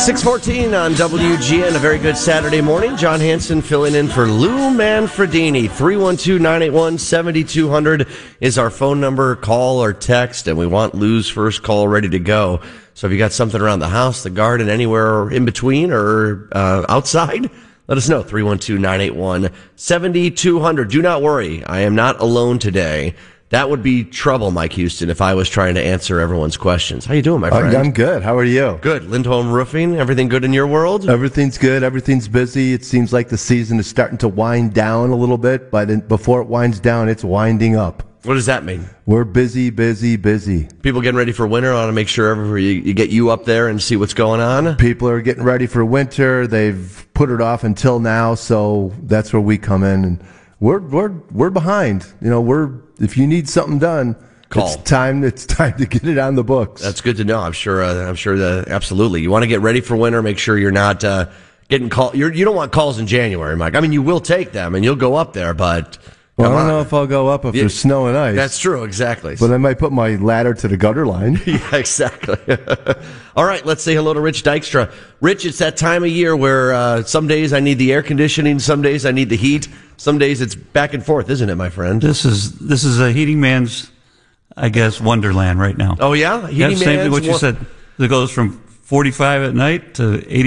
6:14 on WGN, a very good Saturday morning. John Hanson filling in for Lou Manfredini. 312-981-7200 is our phone number. Call or text, and we want Lou's first call ready to go. So if you got something around the house, the garden, anywhere in between or outside, let us know. 312-981-7200. Do not worry, I am not alone today. That would be trouble, Mike Houston, if I was trying to answer everyone's questions. How you doing, my friend? I'm good. How are you? Good. Lindholm Roofing, everything good in your world? Everything's good. Everything's busy. It seems like the season is starting to wind down a little bit, but before it winds down, it's winding up. What does that mean? We're busy, busy, busy. People getting ready for winter. I want to make sure you get you up there and see what's going on. People are getting ready for winter. They've put it off until now, so that's where we come in, and we're behind. You know, if you need something done, call. It's time to get it on the books. That's good to know. I'm sure that absolutely. You want to get ready for winter. Make sure you're not getting call. You don't want calls in January, Mike. I mean, you will take them and you'll go up there, but. Well, I don't know if I'll go up if there's snow and ice. That's true, exactly. But I might put my ladder to the gutter line. Yeah, exactly. All right, let's say hello to Rich Dykstra. Rich, it's that time of year where some days I need the air conditioning, some days I need the heat, some days it's back and forth, isn't it, my friend? This is a heating man's, I guess, wonderland right now. Oh, yeah? Same thing what you said. It goes from 45 at night to 80